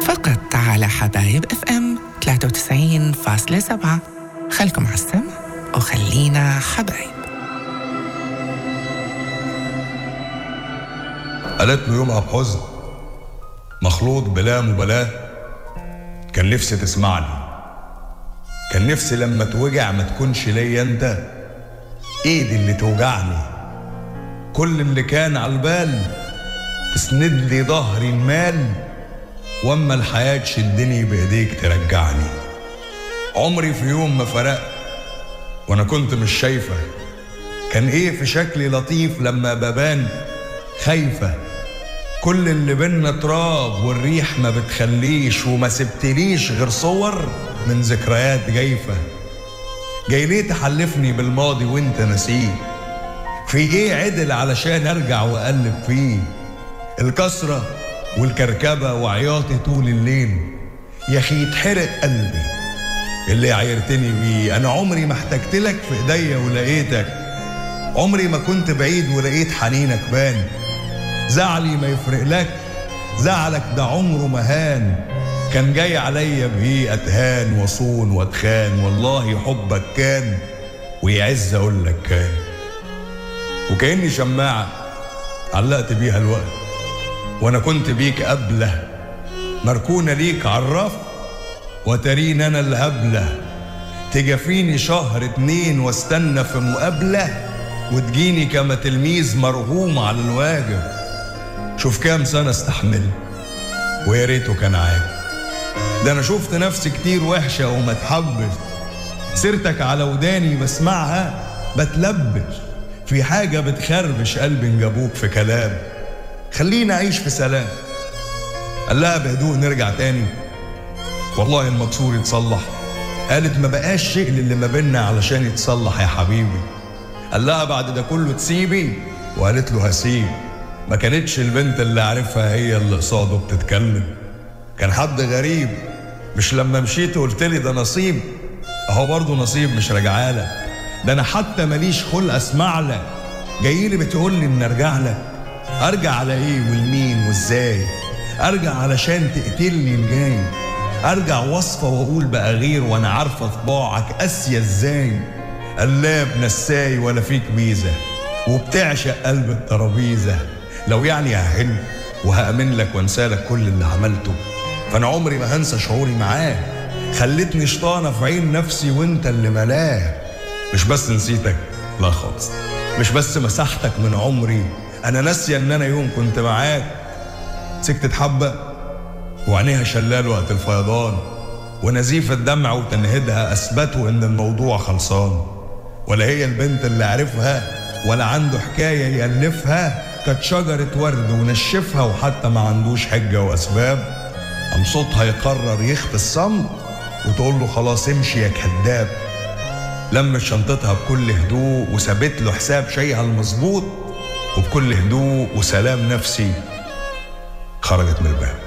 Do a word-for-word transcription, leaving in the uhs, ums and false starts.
فقط على حبايب اف ام ثلاثة وتسعين فاصلة سبعة. خلكم على السمع وخلينا حبايب. قالت له يومها بحزن مخلوط بلا مبالاة، كان نفسي تسمعني، كان نفسي لما توجع ما تكونش ليا انت ايدي اللي توجعني، كل اللي كان على البال تسند لي ظهري المال، واما الحياة تشدني بايديك ترجعني. عمري في يوم ما فرقت وانا كنت مش شايفة، كان ايه في شكلي لطيف لما ببان خايفة، كل اللي بينا تراب والريح ما بتخليش، وما سبتليش غير صور من ذكريات جايفة. جاي ليه تحلفني بالماضي وانت نسيه؟ في ايه عدل علشان ارجع واقلب فيه؟ الكسرة والكركبة وعياطي طول الليل، يا اخي يتحرق قلبي اللي عيرتني بيه. انا عمري ما احتجتلك في ايديا ولقيتك، عمري ما كنت بعيد ولقيت حنينك بان. زعلي ما يفرق لك، زعلك ده عمره مهان، كان جاي عليا بيه اتهان وصون واتخان، والله حبك كان ويعز اقول لك كان. وكأني شماعة علقت بيها الوقت وانا كنت بيك قبله، مركونة ليك عالرف وترين انا الهبلة، تجافيني شهر اتنين واستنى في مقابلة، وتجيني كما تلميذ مرغوم على الواجب. شوف كام سنة استحمل ويا ريته كان عاجب، ده انا شفت نفسي كتير وحشة وما اتحبش، سيرتك على وداني بسمعها بتلبش، في حاجة بتخربش قلبي نجابوك في كلام، خلينا اعيش في سلام. قال لها بهدوء نرجع تاني، والله المكسور يتصلح. قالت ما بقاش شيء اللي ما بينا علشان يتصلح يا حبيبي. قال لها بعد ده كله تسيبي؟ وقالت له هسيب. ما كانتش البنت اللي عارفها هي اللي قصاده بتتكلم، كان حد غريب. مش لما مشيت قلت لي ده نصيب؟ اهو برضه نصيب مش راجعالك، ده انا حتى ماليش خلق اسمع لك، جايلي بتقول لي ان ارجع لك. ارجع على ايه والمين وازاي؟ ارجع علشان تقتلني الجاي، ارجع وصفه واقول بقى غير وانا عارفه طباعك قاسيه ازاي. قلاب نساي ولا فيك ميزه، وبتعشق قلب الترابيزه. لو يعني هحل وهأمن لك وانسالك كل اللي عملته، فانا عمري ما هنسى شعوري معاه. خلتني شطانه في عين نفسي وانت اللي ملاه. مش بس نسيتك، لا خالص، مش بس مسحتك من عمري، انا ناسيه ان انا يوم كنت معاك. سكتت حبه وعينيها شلال وقت الفيضان، ونزيف الدمع وتنهدها اثبتوا ان الموضوع خلصان. ولا هي البنت اللي عرفها ولا عنده حكايه يالفها، كانت شجره ورد ونشفها وحتى ما عندوش حجه واسباب. قام صوتها يقرر يخفي الصمت وتقول له خلاص امشي يا كذاب. لمت شنطتها بكل هدوء وثبت له حساب شيها المظبوط، وبكل هدوء وسلام نفسي خرجت من الباب.